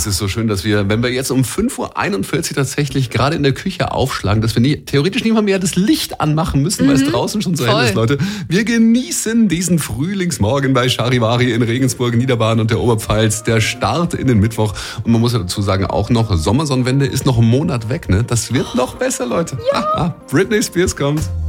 Es ist so schön, dass wir, wenn wir jetzt um 5.41 Uhr tatsächlich gerade in der Küche aufschlagen, dass wir theoretisch nicht mal mehr das Licht anmachen müssen, weil es draußen schon so hell ist, Leute. Wir genießen diesen Frühlingsmorgen bei Charivari in Regensburg, Niederbayern und der Oberpfalz. Der Start in den Mittwoch. Und man muss ja dazu sagen, auch noch Sommersonnenwende ist noch einen Monat weg, ne? Das wird noch besser, Leute. Ja. Britney Spears kommt.